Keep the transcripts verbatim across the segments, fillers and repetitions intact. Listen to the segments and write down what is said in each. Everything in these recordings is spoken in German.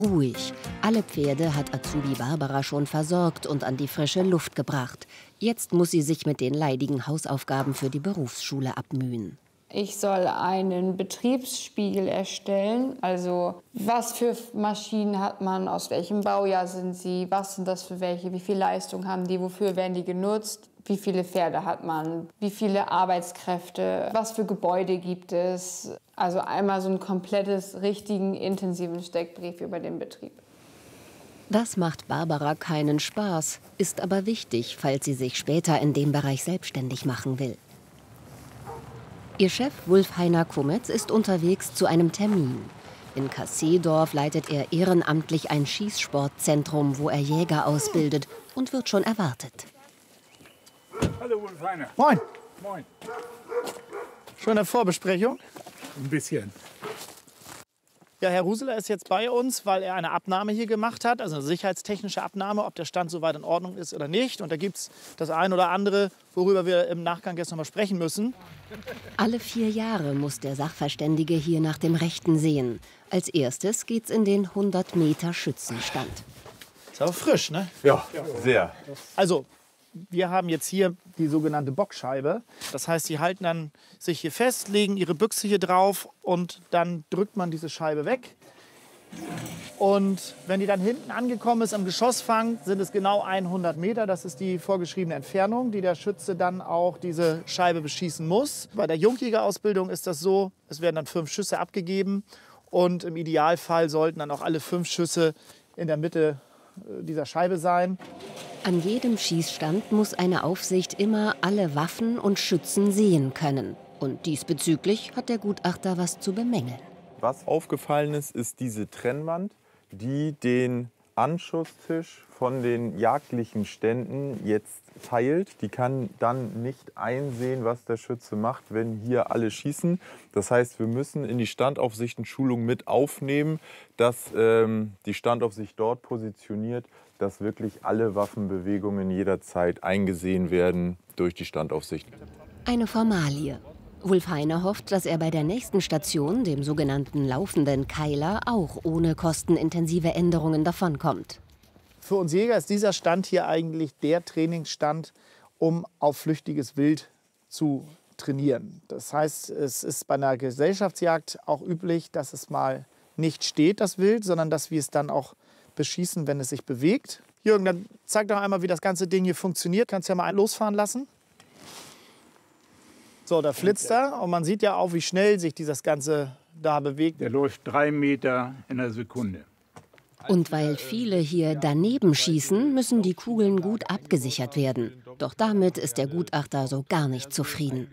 Ruhig. Alle Pferde hat Azubi Barbara schon versorgt und an die frische Luft gebracht. Jetzt muss sie sich mit den leidigen Hausaufgaben für die Berufsschule abmühen. Ich soll einen Betriebsspiegel erstellen, also was für Maschinen hat man, aus welchem Baujahr sind sie, was sind das für welche, wie viel Leistung haben die, wofür werden die genutzt, wie viele Pferde hat man, wie viele Arbeitskräfte, was für Gebäude gibt es. Also einmal so ein komplettes, richtigen, intensiven Steckbrief über den Betrieb. Das macht Barbara keinen Spaß, ist aber wichtig, falls sie sich später in dem Bereich selbstständig machen will. Ihr Chef Wulf-Heiner Kummetz ist unterwegs zu einem Termin. In Kasseedorf leitet er ehrenamtlich ein Schießsportzentrum, wo er Jäger ausbildet, und wird schon erwartet. Hallo Wulf-Heiner. Moin. Moin. Schon eine Vorbesprechung? Ein bisschen. Ja, Herr Ruseler ist jetzt bei uns, weil er eine Abnahme hier gemacht hat, also eine sicherheitstechnische Abnahme, ob der Stand soweit in Ordnung ist oder nicht. Und da gibt es das ein oder andere, worüber wir im Nachgang jetzt noch mal sprechen müssen. Alle vier Jahre muss der Sachverständige hier nach dem Rechten sehen. Als erstes geht's in den hundert Meter Schützenstand. Ist aber frisch, ne? Ja, sehr. Also, wir haben jetzt hier die sogenannte Bockscheibe. Das heißt, Sie halten dann sich hier fest, legen Ihre Büchse hier drauf und dann drückt man diese Scheibe weg. Und wenn die dann hinten angekommen ist am Geschossfang, sind es genau hundert Meter. Das ist die vorgeschriebene Entfernung, die der Schütze dann auch diese Scheibe beschießen muss. Bei der Jungjägerausbildung ist das so, es werden dann fünf Schüsse abgegeben. Und im Idealfall sollten dann auch alle fünf Schüsse in der Mitte dieser Scheibe sein. An jedem Schießstand muss eine Aufsicht immer alle Waffen und Schützen sehen können. Und diesbezüglich hat der Gutachter was zu bemängeln. Was aufgefallen ist, ist diese Trennwand, die den Anschusstisch von den jagdlichen Ständen jetzt teilt. Die kann dann nicht einsehen, was der Schütze macht, wenn hier alle schießen. Das heißt, wir müssen in die Standaufsichtenschulung mit aufnehmen, dass ähm, die Standaufsicht dort positioniert, dass wirklich alle Waffenbewegungen jederzeit eingesehen werden durch die Standaufsicht. Eine Formalie. Wulf-Heiner hofft, dass er bei der nächsten Station, dem sogenannten laufenden Keiler, auch ohne kostenintensive Änderungen davonkommt. Für uns Jäger ist dieser Stand hier eigentlich der Trainingsstand, um auf flüchtiges Wild zu trainieren. Das heißt, es ist bei einer Gesellschaftsjagd auch üblich, dass es mal nicht steht, das Wild, sondern dass wir es dann auch beschießen, wenn es sich bewegt. Jürgen, dann zeig doch einmal, wie das ganze Ding hier funktioniert. Kannst du ja mal losfahren lassen. So, da flitzt er und man sieht ja auch, wie schnell sich dieses Ganze da bewegt. Der läuft drei Meter in der Sekunde. Und weil viele hier daneben schießen, müssen die Kugeln gut abgesichert werden. Doch damit ist der Gutachter so gar nicht zufrieden.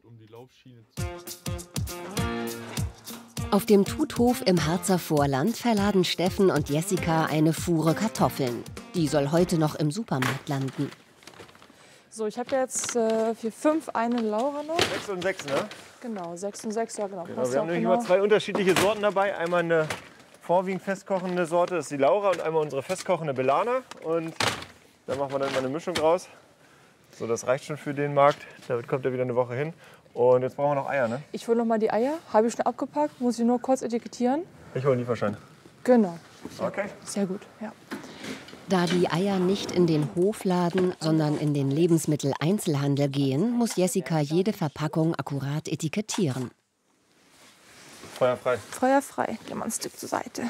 Auf dem Tuthof im Harzer Vorland verladen Steffen und Jessica eine Fuhre Kartoffeln. Die soll heute noch im Supermarkt landen. So, ich habe jetzt äh, für fünf eine Laura noch. Sechs und sechs, ne? Genau, sechs und sechs, ja genau. Genau, wir haben nämlich immer zwei unterschiedliche Sorten dabei. Einmal eine vorwiegend festkochende Sorte, das ist die Laura, und einmal unsere festkochende Belana. Und da machen wir dann mal eine Mischung raus. So, das reicht schon für den Markt. Damit kommt er wieder eine Woche hin. Und jetzt brauchen wir noch Eier, ne? Ich hole noch mal die Eier. Habe ich schon abgepackt, muss ich nur kurz etikettieren. Ich hole einen Lieferschein. Genau. Okay. Sehr gut, ja. Da die Eier nicht in den Hofladen, sondern in den Lebensmitteleinzelhandel gehen, muss Jessica jede Verpackung akkurat etikettieren. Feuerfrei. Feuerfrei. Gehen wir ein Stück zur Seite.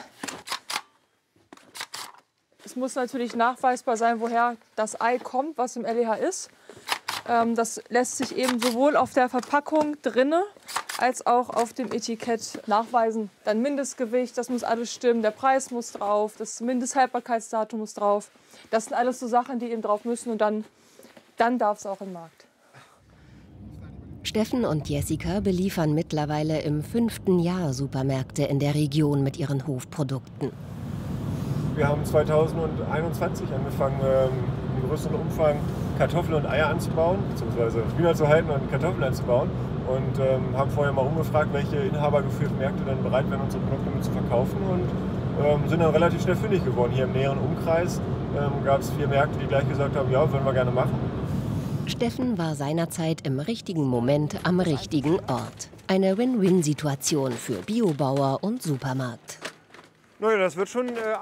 Es muss natürlich nachweisbar sein, woher das Ei kommt, was im L E H ist. Ähm, das lässt sich eben sowohl auf der Verpackung drinne als auch auf dem Etikett nachweisen. Dann Mindestgewicht, das muss alles stimmen, der Preis muss drauf, das Mindesthaltbarkeitsdatum muss drauf. Das sind alles so Sachen, die eben drauf müssen, und dann, dann darf es auch im Markt. Steffen und Jessica beliefern mittlerweile im fünften Jahr Supermärkte in der Region mit ihren Hofprodukten. Wir haben zweitausendeinundzwanzig angefangen, ähm, im größeren Umfang Kartoffeln und Eier anzubauen, beziehungsweise Hühner zu halten und Kartoffeln anzubauen. Und ähm, haben vorher mal rumgefragt, welche inhabergeführten Märkte dann bereit wären, unsere Produkte mit zu verkaufen. Und ähm, sind dann relativ schnell fündig geworden. Hier im näheren Umkreis ähm, gab es vier Märkte, die gleich gesagt haben, ja, würden wir gerne machen. Steffen war seinerzeit im richtigen Moment am richtigen Ort. Eine Win-Win-Situation für Biobauer und Supermarkt. Naja, das wird schon äh,